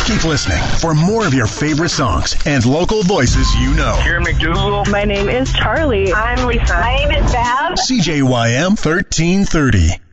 Keep listening for more of your favorite songs and local voices you know. Karen McDougal. My name is Charlie. I'm Lisa. My name is Bev. CJYM 1330.